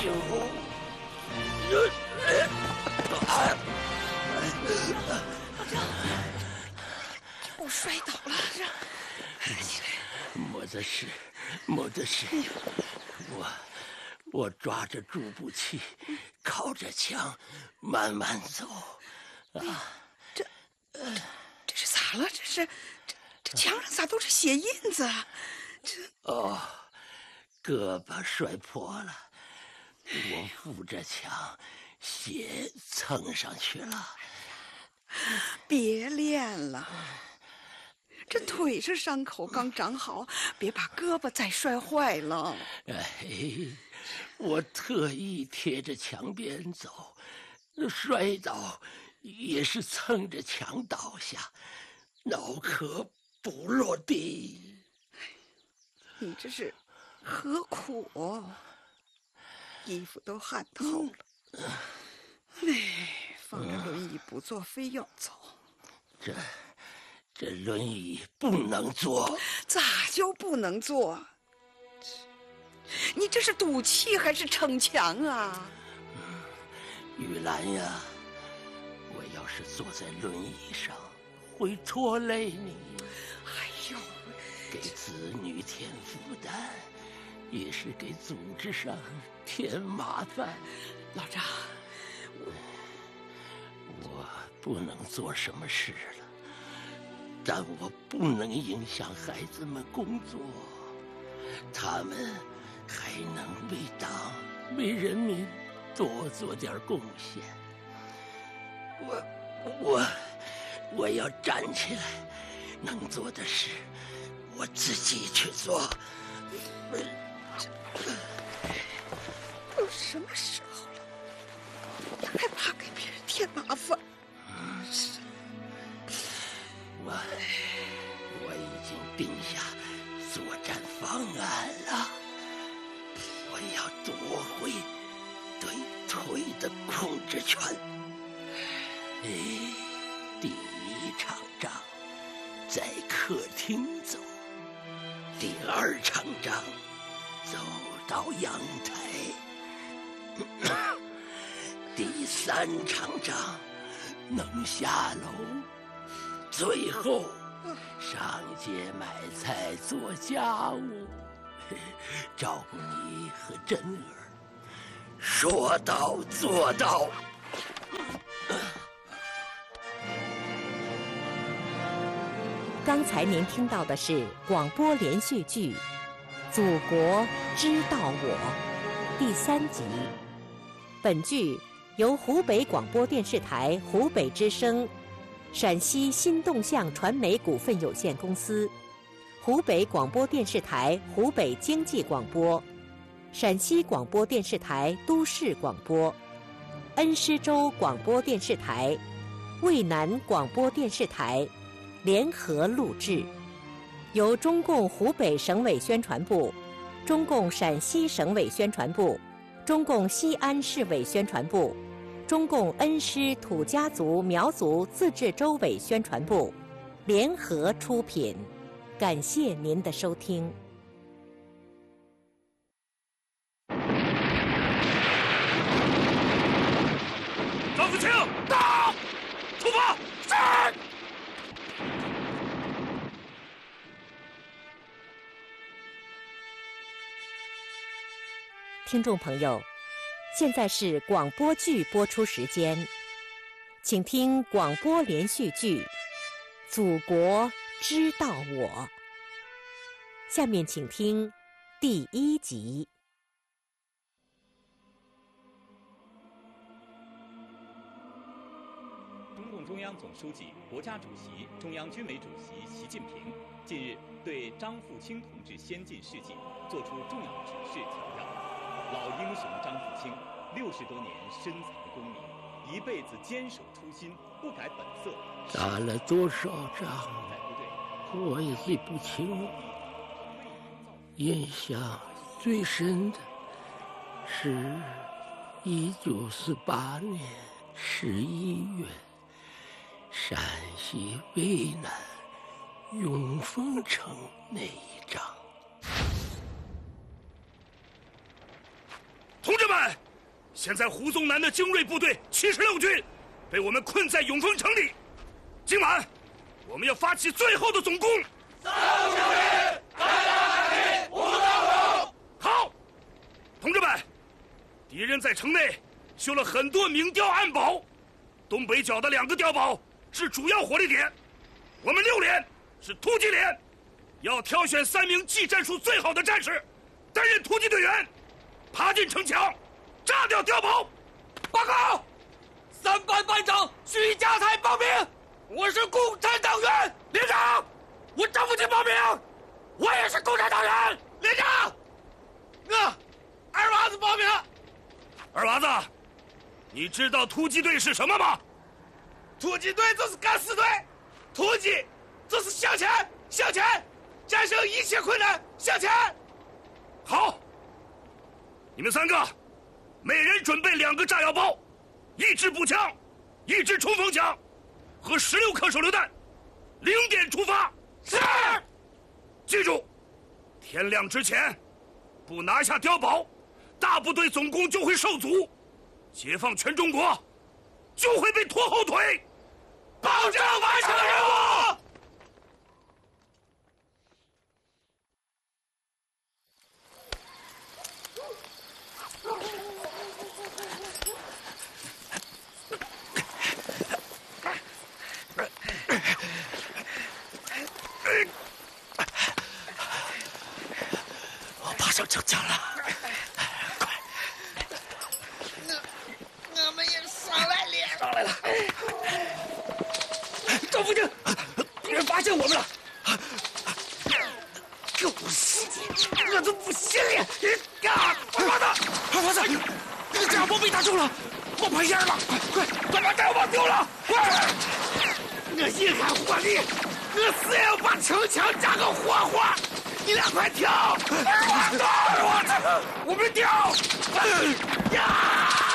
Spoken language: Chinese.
幸福。 又摔倒了， 没得事，没得事。我抓着助步器，靠着墙，慢慢走。 这是咋了？这墙上咋都是血印子啊？ 胳膊摔破了，我扶着墙，血蹭上去了。 别练了，这腿上伤口刚长好，别把胳膊再摔坏了。 我特意贴着墙边走，摔倒也是蹭着墙倒下，脑壳不落地。 你这是何苦？衣服都汗透了。放着轮椅不坐，非要走。 这轮椅不能坐。 咋就不能坐？你这是赌气还是逞强啊？ 玉兰呀，我要是坐在轮椅上，会拖累你。 哎呦， 给子女添负担，也是给组织上添麻烦。 老张， 我不能做什么事了，但我不能影响孩子们工作，他们还能为党为人民多做点贡献。我要站起来，能做的事我自己去做。 都什么时候了，你还怕给别人添麻烦？ 我已经定下作战方案了，我要夺回对腿的控制权。第一场仗在客厅走，第二场仗走到阳台，第三场仗能下楼，最后上街买菜做家务，照顾你和珍儿，说到做到。 刚才您听到的是广播连续剧《祖国知道我》第3集。本剧由湖北广播电视台湖北之声、陕西新动向传媒股份有限公司、湖北广播电视台湖北经济广播、陕西广播电视台都市广播、恩施州广播电视台、渭南广播电视台联合录制，由中共湖北省委宣传部、中共陕西省委宣传部、中共西安市委宣传部、中共恩施土家族苗族自治州委宣传部联合出品。感谢您的收听。 张福清，到！出发！是。 听众朋友，现在是广播剧播出时间，请听广播连续剧《祖国知道我》。下面请听第1集。 中共中央总书记、国家主席、中央军委主席习近平近日对张富清同志先进事迹作出重要指示，强调老英雄张富清60多年深藏功名，一辈子坚守初心，不改本色。 打了多少仗，我也不清。印象最深的是1948年11月，陕西渭南永丰城那一仗。 同志们，现在胡宗南的精锐部队76军被我们困在永丰城里。今晚，我们要发起最后的总攻。好，同志们，敌人在城内修了很多明碉暗堡，东北角的2个碉堡是主要火力点。我们6连是突击连，要挑选3名技战术最好的战士，担任突击队员，爬进城墙，炸掉碉堡。报告，3班班长徐家才报名，我是共产党员。连长，我张富清报名，我也是共产党员。连长，二娃子报名。二娃子，你知道突击队是什么吗？突击队就是敢死队，突击就是向前，向前，战胜一切困难，向前。好，你们3个，每人准备2个炸药包，1支步枪，1支冲锋枪，和16颗手榴弹，0点出发。是。记住，天亮之前不拿下碉堡，大部队总攻就会受阻，解放全中国就会被拖后腿，保证完成任务。我爬上城墙了，快！ 我们也上来了。 上来了。张福清，敌人发现我们了！狗屎！我都不信了！二娃子，那个炸药包被打中了，冒白烟了！快把炸药包丢了！快！我一看火力，我死也要把城墙炸个活化！你俩快跳！我们跳！呀！